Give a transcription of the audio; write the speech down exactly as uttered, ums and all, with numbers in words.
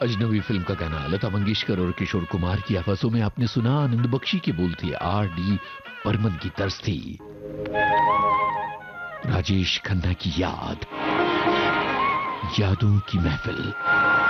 अजनबी फिल्म का गाना लता मंगेशकर और किशोर कुमार की आवाजों में आपने सुना। आनंद बख्शी की बोल थी, आर डी बर्मन की तर्ज थी, राजेश खन्ना की याद, यादों की महफिल।